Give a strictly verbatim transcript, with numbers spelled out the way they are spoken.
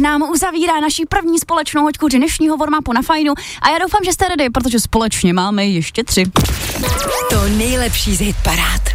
nám uzavírá naší první společnou hoďku dnešního warm-upu na Fajnu a já doufám, že jste ready, protože společně máme ještě tři. To nejlepší z hitparád.